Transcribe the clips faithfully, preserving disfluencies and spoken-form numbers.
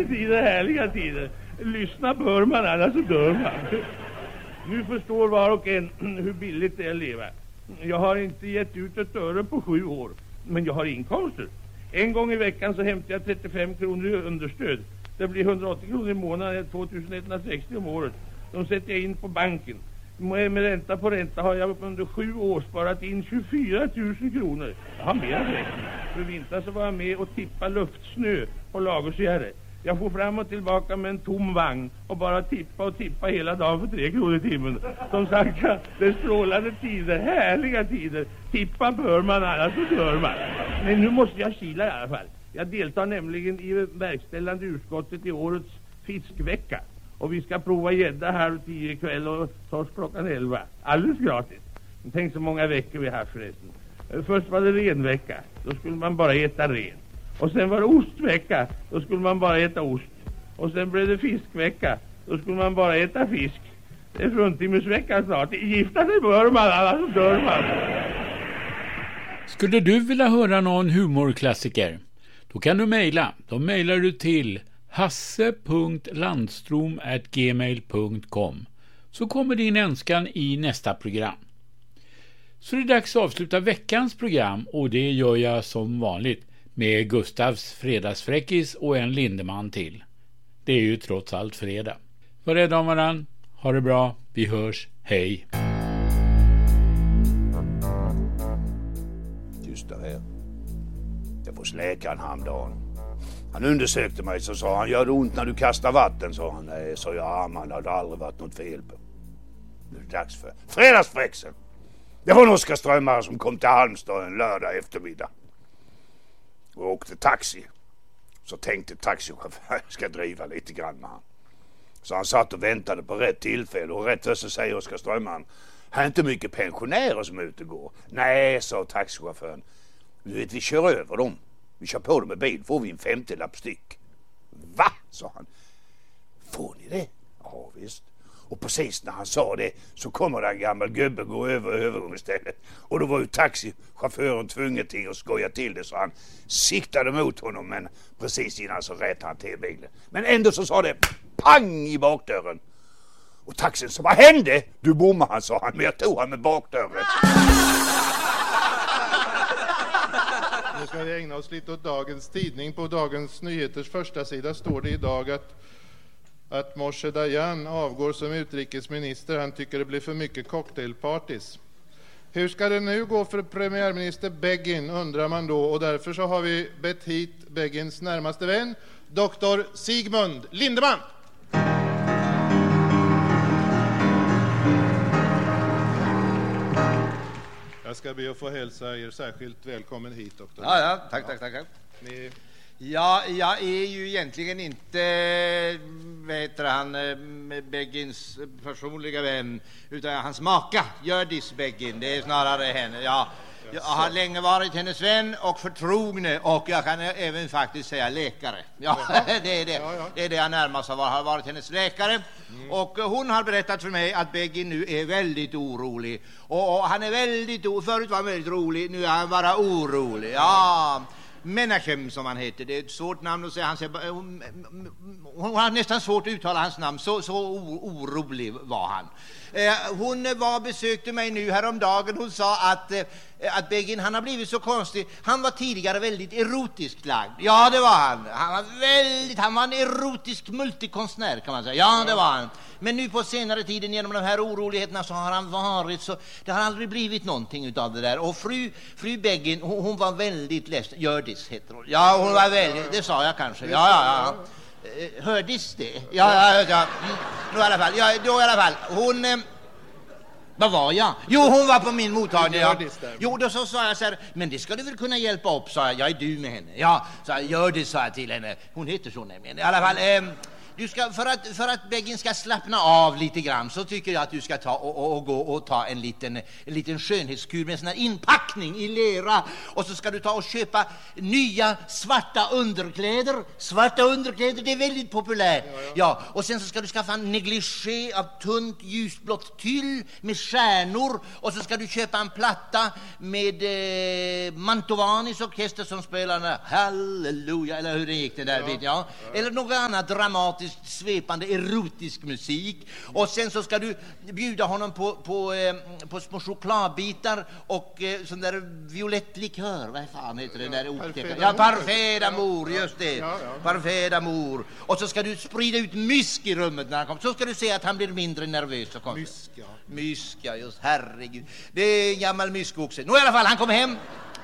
tider, härliga tider. Lyssna bör man, annars så dör man. Nu förstår var och en hur billigt det är att leva. Jag har inte gett ut ett öre på sju år, men jag har inkomster. En gång i veckan så hämtar jag trettiofem kronor i understöd. Det blir hundraåttio kronor i månaden, tvåtusen etthundrasextio om året. De sätter jag in på banken. Med ränta på ränta har jag under sju år sparat in tjugofyra tusen kronor. Jag har mer än det. För vintern så var jag med och tippa luftsnö på Lagersgärde. Jag får fram och tillbaka med en tom vagn och bara tippa och tippa hela dagen för tre kronor i timmen. Som sagt, det är strålande tider, härliga tider. Tippa bör man, annars så dör man. Men nu måste jag kila i alla fall. Jag deltar nämligen i verkställande utskottet i årets fiskvecka. Och vi ska prova gädda halv tio ikväll och torsk klockan elva. Alldeles gratis. Tänk så många veckor vi har förresten. Först var det renvecka. Då skulle man bara äta ren. Och sen var det ostvecka. Då skulle man bara äta ost. Och sen blev det fiskvecka. Då skulle man bara äta fisk. Det är fruntimmersvecka snart. Gifta sig bör man, annars dör man. Skulle du vilja höra någon humorklassiker? Då kan du mejla. Då mejlar du till hasse punkt landstrom at gmail punkt com, så kommer din önskan i nästa program. Så det är dags att avsluta veckans program, och det gör jag som vanligt med Gustavs fredagsfräckis och en Lindeman till. Det är ju trots allt fredag. Var rädda om varann. Ha det bra. Vi hörs. Hej. Tysta här. Jag får läkaren häromdagen. Han undersökte mig, så sa han: gör det ont när du kastar vatten? Sa han. Nej, så jag armarna, hade aldrig varit något fel på. Nu är det dags för fredagsfräcksen. Det var en Oskar Strömmare som kom till Halmstad en lördag eftermiddag och åkte taxi. Så tänkte taxichauffören: jag ska driva lite grann med han. Så han satt och väntade på rätt tillfälle, och rätt så säger Oskar Strömmare: här är inte mycket pensionärer som är ute och går. Nej, sa taxichauffören. Du vet, vi kör över dem. Vi kör på dem med bil, får vi en femtiolapp styck. Va? Sa han. Får ni det? Ja, visst. Och precis när han sa det så kommer en gammal gubbe gå över övergång istället. Och då var ju taxichauffören tvungen till att skoja till det, så han siktade mot honom, men precis innan så rätt han till bilen. Men ändå så sa det pang i bakdörren. Och taxin sa: vad hände? Du bommar, han, sa han, men jag tog han med bakdörren. Nu ska vi ägna oss lite åt dagens tidning. På Dagens Nyheters första sida står det idag att att Moshe Dayan avgår som utrikesminister. Han tycker det blir för mycket cocktailpartys. Hur ska det nu gå för premiärminister Begin, undrar man då, och därför så har vi bett hit Begins närmaste vän, doktor Sigmund Lindeman. Jag ska be att få hälsa er särskilt välkommen hit, doktor. Ja, ja, tack, tack, tack. Ni... Ja, jag är ju egentligen inte, vad heter han, Begins personliga vän, utan hans maka, Hjördis Begin. Det är snarare henne. Ja, jag har länge varit hennes vän och förtrogne, och jag kan även faktiskt säga läkare. Ja, det är det. Det är det jag närmast har varit, har varit hennes läkare. Mm. Och hon har berättat för mig att Begin nu är väldigt orolig. Och, och han är väldigt orolig. Förut var han väldigt rolig, nu är han bara orolig. Ja... Menachem, som han heter. Det är ett svårt namn att säga. Han, säger, hon, hon har nästan svårt att uttala hans namn. Så, så orolig var han. Eh, hon var besökte mig nu häromdagen. Hon sa att, eh, att Begin, han har blivit så konstig. Han var tidigare väldigt erotiskt lagd. Ja, det var han. Han var väldigt, han var en erotisk multikonstnär, kan man säga. Ja, det var han. Men nu på senare tiden, genom de här oroligheterna, så har han varit så... Det har aldrig blivit någonting utav det där. Och fru, fru Begin, hon, hon var väldigt ledsen. Hjördis heter hon. Ja, hon var väldigt... Det sa jag kanske. Ja, ja, ja. Hördes det? Ja, ja, ja. Mm. Då i alla fall. Ja, då i alla fall. Hon... Eh, vad var jag? Jo, hon var på min mottagning. Ja. Jo, då så sa jag så här: men det ska du väl kunna hjälpa upp, sa jag. Jag är du med henne. Ja, så jag gör det, sa jag till henne. Hon heter så nämligen. I alla fall... Eh, Du ska, för att, för att Begin ska slappna av lite grann så tycker jag att du ska ta och, och, och gå och ta en liten, en liten skönhetskur med en sån här inpackning i lera. Och så ska du ta och köpa nya svarta underkläder. Svarta underkläder, det är väldigt populärt. Ja, ja. Ja, och sen så ska du skaffa en negligé av tunt ljusblått tyll med stjärnor. Och så ska du köpa en platta med eh, Mantovanis orkester som spelar den Halleluja, eller hur det gick det där, ja. Vet jag. Ja. Eller något annat dramatiskt, svepande, erotisk musik. Och sen så ska du bjuda honom på, på, eh, på små chokladbitar och eh, sån där violett likör. Vad fan heter det ja, där otäcka? Ja, parfait d'amour, just det. Ja, ja. Parfait d'amour. Och så ska du sprida ut mysk i rummet när han kommer. Så ska du se att han blir mindre nervös och konstigt. Mysk, ja. Mysk, ja, just herregud. Det är en gammal myskoxe. Nå i alla fall, han kom hem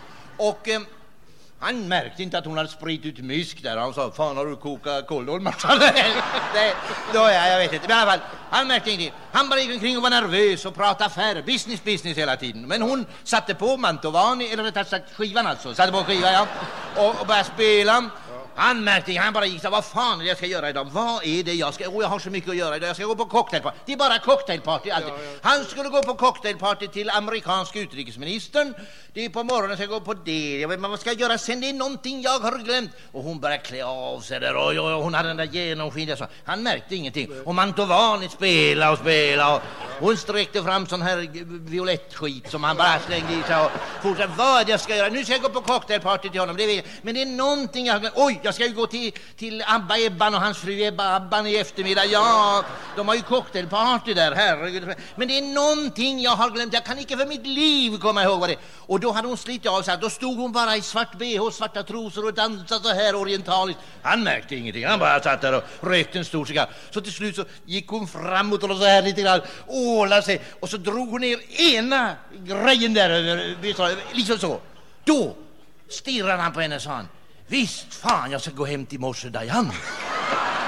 och eh, han märkte inte att hon hade spritt ut mysk där. Han sa, fan har du kokat kåldolmar? det, då, ja, jag vet inte. Men i alla fall, han märkte ingenting. Han bara gick omkring och var nervös och pratade affärer. Business, business hela tiden. Men hon satte på Mantovani, eller rättare sagt skivan alltså. Satte på skivan, ja. Och, och började spela. Han märkte, han bara gick så, vad fan är det jag ska göra idag? Vad är det jag ska, oh, jag har så mycket att göra idag. Jag ska gå på cocktailparty. Det är bara cocktailparty alltid. Ja, ja. Han skulle gå på cocktailparty till amerikanska utrikesministern. Det är på morgonen, ska jag gå på det. Jag vet inte vad ska jag göra sen, det är någonting jag har glömt. Och hon bara klä av sig där och, och, och hon hade den där genomskinliga så. Han märkte ingenting. Och Mantovani spela och spela och hon sträckte fram sån här violett skit som han bara slängde i sig och fortsatte, vad jag ska göra? Nu ska jag gå på cocktailparty till honom. Det vet jag. Men det är någonting jag har glömt. Oj, jag ska ju gå till, till Abba Ebban och hans fru Ebba Abban i eftermiddag. Ja, de har ju cocktailparty där, herregud. Men det är någonting jag har glömt. Jag kan inte för mitt liv komma ihåg vad det är. Och då hade hon slitit av sig. Då stod hon bara i svart B H, svarta trosor och dansade så här orientaliskt. Han märkte ingenting. Han bara satt där och rökte en stor cigarr. Så till slut så gick hon framåt och så här lite grann. Åla sig. Och så drog hon ner ena grejen där över, liksom så. Då stirrade han på henne och sa han, visst fan jag ska gå hem till Moshe Dayan.